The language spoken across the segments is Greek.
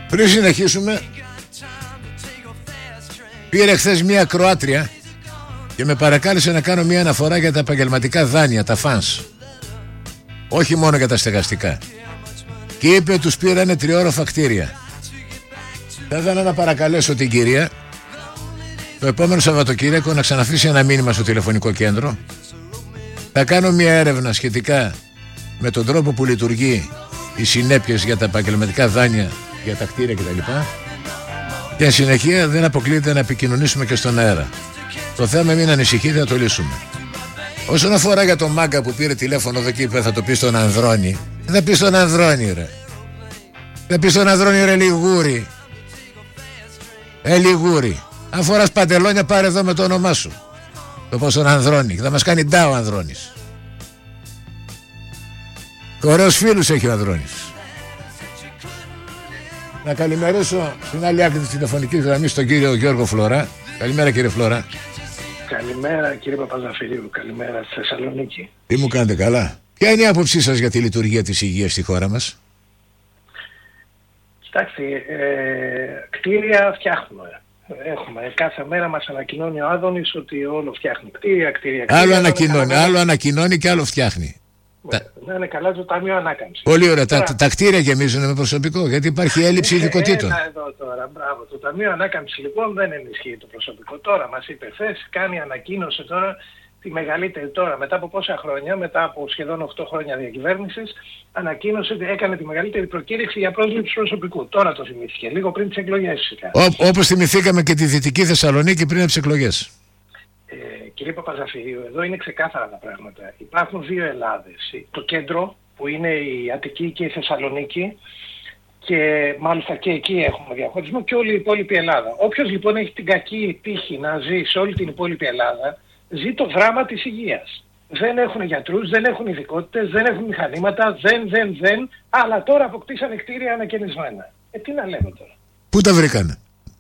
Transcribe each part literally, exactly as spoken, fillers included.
Πριν συνεχίσουμε, πήρε χθες μια Κροάτρια και με παρακάλεσε να κάνω μια αναφορά για τα επαγγελματικά δάνεια, τα φανς, όχι μόνο για τα στεγαστικά. Και είπε τους πήρανε τριώροφα κτίρια. Θα ήθελα να παρακαλέσω την κυρία το επόμενο Σαββατοκύριακο να ξαναφρήσει ένα μήνυμα στο τηλεφωνικό κέντρο. Θα κάνω μια έρευνα σχετικά με τον τρόπο που λειτουργεί οι συνέπειες για τα επαγγελματικά δάνεια, για τα κτίρια κτλ. Και εν συνεχεία δεν αποκλείεται να επικοινωνήσουμε και στον αέρα. Το θέμα, μην ανησυχείτε, θα το λύσουμε. Όσον αφορά για τον μάγκα που πήρε τηλέφωνο εδώ και είπε θα το πει στον Ανδρώνη, δεν θα πει στον Ανδρώνη, ρε. Θα πει στον Ανδρώνη, ρε λιγούρι. Ε, λιγούρι. Αν φοράς παντελόνια, πάρε εδώ με το όνομά σου. Το πω στον Ανδρώνη. Θα μας κάνει ντάο ο Ανδρώνης. Ωραίους φίλους έχει ο Ανδρώνης. Να καλημερίσω στην άλλη άκρη της τηλεφωνικής γραμμής τον κύριο Γιώργο Φλωρά. Καλημέρα, κύριε Φλωρά. Καλημέρα, κύριε Παπαζαφυρίου. Καλημέρα στη Θεσσαλονίκη. Τι μου κάνετε, καλά? Ποια είναι η άποψή σας για τη λειτουργία της υγείας στη χώρα μας? Κοιτάξτε, ε, κτίρια φτιάχνουμε. Έχουμε. Κάθε μέρα μας ανακοινώνει ο Άδωνης ότι όλο φτιάχνει. Κτίρια, κτίρια, κτίρια. Άλλο ανακοινώνει, άλλο ανακοινώνει και άλλο φτιάχνει. Ναι, τα... Να είναι καλά το Ταμείο Ανάκαμψης. Πολύ ωραία. Τα, τα κτίρια γεμίζουν με προσωπικό, γιατί υπάρχει έλλειψη ειδικοτήτων. Ένα εδώ τώρα, μπράβο. Το Ταμείο Ανάκαμψης λοιπόν δεν ενισχύει το προσωπικό. Τώρα μας είπε χθες, κάνει ανακοίνωση τώρα τη μεγαλύτερη τώρα, μετά από πόσα χρόνια, μετά από σχεδόν οκτώ χρόνια διακυβέρνησης, ανακοίνωσε ότι έκανε τη μεγαλύτερη προκήρυξη για πρόσληψη προσωπικού. Τώρα το θυμήθηκε, λίγο πριν τις εκλογές φυσικά. Όπως θυμηθήκαμε και τη Δυτική Θεσσαλονίκη πριν από τις εκλογές. Ε, κύριε Παπαζαφυρίου, εδώ είναι ξεκάθαρα τα πράγματα. Υπάρχουν δύο Ελλάδες. Το κέντρο, που είναι η Αττική και η Θεσσαλονίκη, και μάλιστα και εκεί έχουμε διαχωρισμό, και όλη η υπόλοιπη Ελλάδα. Όποιος λοιπόν έχει την κακή τύχη να ζει σε όλη την υπόλοιπη Ελλάδα, ζει το δράμα της υγείας. Δεν έχουν γιατρούς, δεν έχουν ειδικότητες, δεν έχουν μηχανήματα, δεν, δεν, δεν, αλλά τώρα αποκτήσανε κτίρια ανακαινισμένα. Ε, τι να λέμε τώρα. Πού τα βρήκανε?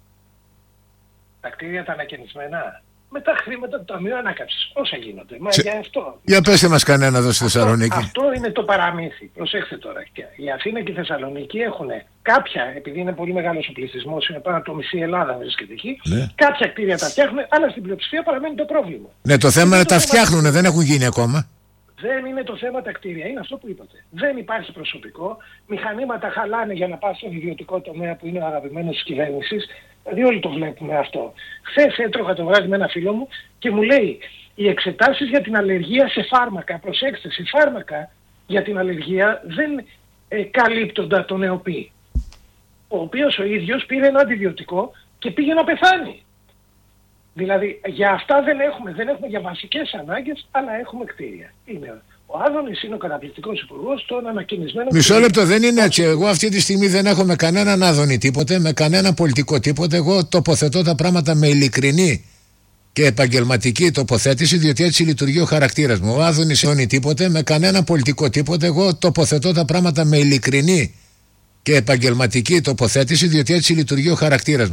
Τα κτίρια τα ανακαινισμένα. Με τα χρήματα του Ταμείου Ανάκαμψης. Όσα γίνονται. Μα Σε... για αυτό. Για πέστε μας κανένα εδώ στη Θεσσαλονίκη. Αυτό, αυτό είναι το παραμύθι. Προσέξτε τώρα. Η Αθήνα και η Θεσσαλονίκη έχουν κάποια, επειδή είναι πολύ μεγάλος ο πληθυσμός, είναι πάνω από το μισή Ελλάδα βρίσκεται εκεί, ναι. Κάποια κτίρια τα φτιάχνουν, αλλά στην πλειοψηφία παραμένει το πρόβλημα. Ναι, το θέμα είναι το τα θέμα... φτιάχνουν, δεν έχουν γίνει ακόμα. Δεν είναι το θέμα τα κτίρια, είναι αυτό που είπατε. Δεν υπάρχει προσωπικό, μηχανήματα χαλάνε για να πας στον ιδιωτικό τομέα που είναι ο αγαπημένος της κυβέρνησης. Δηλαδή όλοι το βλέπουμε αυτό. Χθες έτρωγα το βράδυ με ένα φίλο μου και μου λέει οι εξετάσεις για την αλλεργία σε φάρμακα, προσέξτε, σε φάρμακα για την αλλεργία δεν ε, καλύπτονταν τον ΕΟΠΗ. Ο οποίος ο ίδιος πήρε ένα αντιβιωτικό και πήγε να πεθάνει. Δηλαδή για αυτά δεν έχουμε, δεν έχουμε για βασικές ανάγκες, αλλά έχουμε κτίρια. Είναι ο Άδωνης, είναι ο καταπληκτικός υπουργός των ανακοινισμένων. Μισό λεπτό, δεν είναι έτσι. Εγώ αυτή τη στιγμή δεν έχω με κανέναν Άδωνη τίποτε, με κανένα πολιτικό τίποτε. Εγώ τοποθετώ τα πράγματα με ειλικρινή και επαγγελματική τοποθέτηση, διότι έτσι λειτουργεί ο χαρακτήρας μου. Ο Άδωνης δεν είναι τίποτε, με κανένα πολιτικό τίποτε. Εγώ τοποθετώ τα πράγματα με ειλικρινή και επαγγελματική τοποθέτηση, διότι έτσι λειτουργεί ο χαρακτήρας μου.